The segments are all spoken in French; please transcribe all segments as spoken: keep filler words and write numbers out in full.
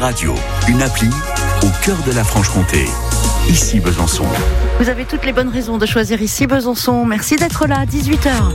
radio, une appli au cœur de la Franche-Comté. Ici Besançon. Vous avez toutes les bonnes raisons de choisir Ici Besançon. Merci d'être là à dix-huit heures.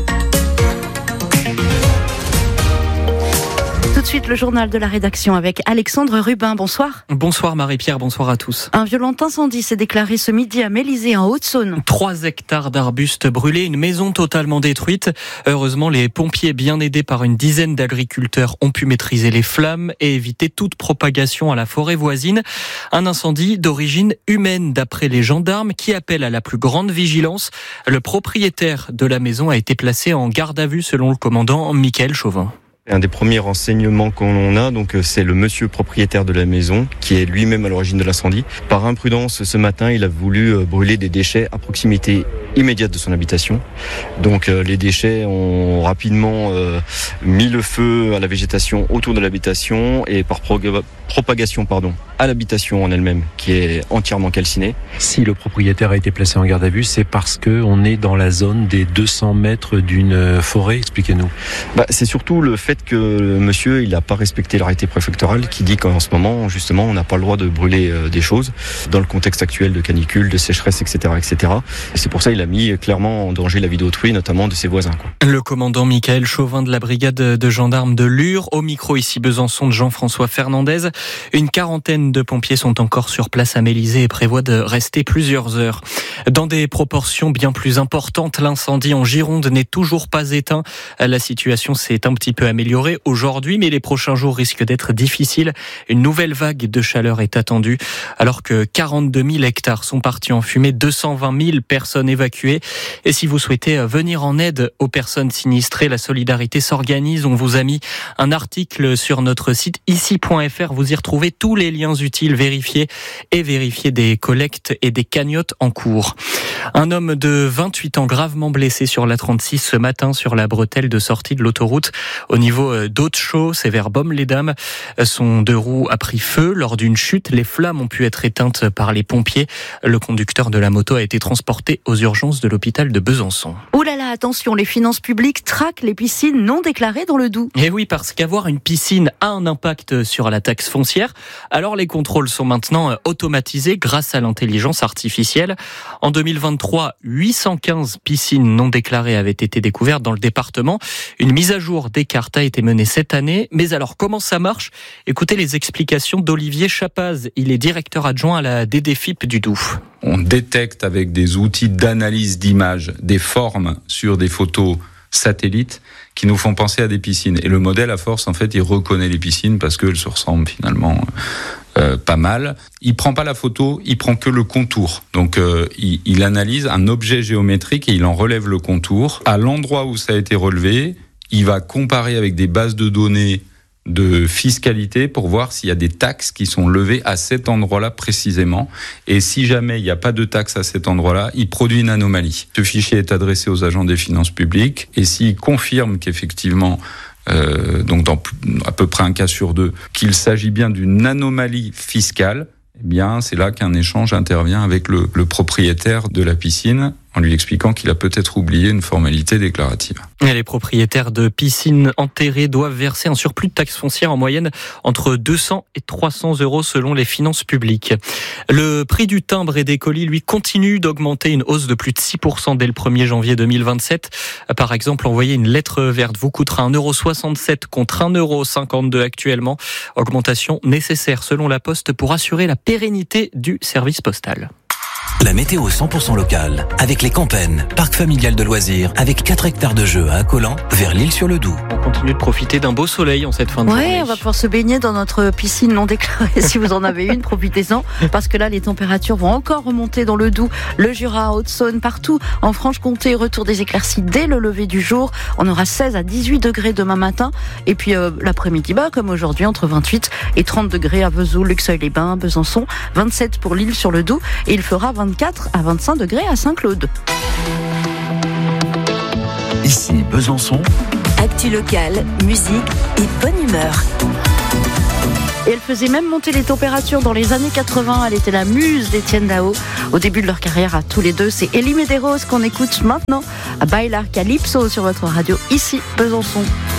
Tout de suite, le journal de la rédaction avec Alexandre Rubin. Bonsoir. Bonsoir Marie-Pierre, bonsoir à tous. Un violent incendie s'est déclaré ce midi à Mélisée, en Haute-Saône. Trois hectares d'arbustes brûlés, une maison totalement détruite. Heureusement, les pompiers, bien aidés par une dizaine d'agriculteurs, ont pu maîtriser les flammes et éviter toute propagation à la forêt voisine. Un incendie d'origine humaine, d'après les gendarmes, qui appellent à la plus grande vigilance. Le propriétaire de la maison a été placé en garde à vue, selon le commandant Michael Chauvin. Un des premiers renseignements qu'on a, donc, c'est le monsieur propriétaire de la maison, qui est lui-même à l'origine de l'incendie. Par imprudence, ce matin, il a voulu brûler des déchets à proximité immédiate de son habitation. Donc, euh, les déchets ont rapidement euh, mis le feu à la végétation autour de l'habitation et par prog- propagation, pardon, à l'habitation en elle-même, qui est entièrement calcinée. Si le propriétaire a été placé en garde à vue, c'est parce que on est dans la zone des deux cents mètres d'une forêt. Expliquez-nous. Bah, c'est surtout le fait que le monsieur, il n'a pas respecté l'arrêté préfectoral qui dit qu'en ce moment, justement, on n'a pas le droit de brûler euh, des choses dans le contexte actuel de canicule, de sécheresse, et cetera, et cetera. Et c'est pour ça qu'il a mis clairement en danger la vie d'autrui, notamment de ses voisins, quoi. Le commandant Michael Chauvin de la brigade de gendarmes de Lure, au micro ici Besançon de Jean-François Fernandez. Une quarantaine de pompiers sont encore sur place à Mélisée et prévoient de rester plusieurs heures. Dans des proportions bien plus importantes, l'incendie en Gironde n'est toujours pas éteint. La situation s'est un petit peu améliorée aujourd'hui, mais les prochains jours risquent d'être difficiles. Une nouvelle vague de chaleur est attendue, alors que quarante-deux mille hectares sont partis en fumée, deux cent vingt mille personnes évacuées. Et si vous souhaitez venir en aide aux personnes sinistrées, la solidarité s'organise. On vous a mis un article sur notre site ici point f r. Vous y retrouvez tous les liens utiles, vérifiés et vérifier des collectes et des cagnottes en cours. Un homme de vingt-huit ans gravement blessé sur la trente-six ce matin sur la bretelle de sortie de l'autoroute au niveau d'Aude-Chaux, c'est vers Baume-les-Dames. Son deux roues a pris feu lors d'une chute. Les flammes ont pu être éteintes par les pompiers. Le conducteur de la moto a été transporté aux urgences de l'hôpital de Besançon. Ouh là là, attention, les finances publiques traquent les piscines non déclarées dans le Doubs. Et oui, parce qu'avoir une piscine a un impact sur la taxe foncière. Alors les contrôles sont maintenant automatisés grâce à l'intelligence artificielle. En deux mille vingt-trois, huit cent quinze piscines non déclarées avaient été découvertes dans le département. Une mise à jour des cartes a été menée cette année. Mais alors, comment ça marche ? Écoutez les explications d'Olivier Chapaz. Il est directeur adjoint à la D D F I P du Doubs. On détecte avec des outils d'analyse d'images des formes sur des photos satellites qui nous font penser à des piscines. Et le modèle, à force, en fait, il reconnaît les piscines parce qu'elles se ressemblent finalement euh, pas mal. Il prend pas la photo, il prend que le contour. Donc, euh, il, il analyse un objet géométrique et il en relève le contour. À l'endroit où ça a été relevé, il va comparer avec des bases de données de fiscalité pour voir s'il y a des taxes qui sont levées à cet endroit-là précisément. Et si jamais il n'y a pas de taxes à cet endroit-là, il produit une anomalie. Ce fichier est adressé aux agents des finances publiques et s'il confirme qu'effectivement, euh, donc dans à peu près un cas sur deux, qu'il s'agit bien d'une anomalie fiscale, eh bien c'est là qu'un échange intervient avec le, le propriétaire de la piscine en lui expliquant qu'il a peut-être oublié une formalité déclarative. Et les propriétaires de piscines enterrées doivent verser un surplus de taxes foncières en moyenne entre deux cents et trois cents euros selon les finances publiques. Le prix du timbre et des colis, lui, continue d'augmenter, une hausse de plus de six pour cent dès le premier janvier deux mille vingt-sept. Par exemple, envoyer une lettre verte vous coûtera un euro soixante-sept contre un euro cinquante-deux actuellement. Augmentation nécessaire selon la Poste pour assurer la pérennité du service postal. La météo cent pour cent locale, avec les Campennes, parc familial de loisirs, avec quatre hectares de jeux à Accolant, vers l'Île-sur-le-Doubs. On continue de profiter d'un beau soleil en cette fin de ouais, journée. Ouais, on va pouvoir se baigner dans notre piscine non déclarée. Si vous en avez une, profitez-en, parce que là, les températures vont encore remonter dans le Doubs, le Jura, Haute-Saône, partout. En Franche-Comté, retour des éclaircies dès le lever du jour. On aura seize à dix-huit degrés demain matin. Et puis euh, l'après-midi, bah, comme aujourd'hui, entre vingt-huit et trente degrés à Vesoul, Luxeuil-les-Bains, Besançon, vingt-sept pour l'Île-sur-le-Doubs, et il fera vingt-quatre à vingt-cinq degrés à Saint-Claude. Ici Besançon. Actu locale, musique et bonne humeur. Et elle faisait même monter les températures dans les années quatre-vingts. Elle était la muse d'Étienne Dao. Au début de leur carrière à tous les deux, c'est Elie Medeiros qu'on écoute maintenant à Bailar Calypso sur votre radio ici Besançon.